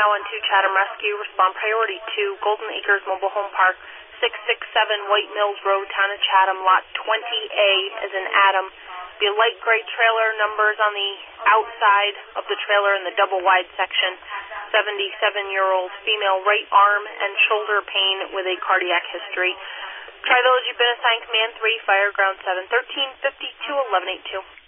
now on 2 Chatham Rescue. Respond priority 2, Golden Acres Mobile Home Park, 667 White Mills Road, Town of Chatham, Lot 20A as in Adam. The light gray trailer, numbers on the outside of the trailer in the double wide section. 77-year-old female, right arm and shoulder pain with a cardiac history. Tri-Village, you've been assigned Command 3, Fire Ground 7, 1352, 1182.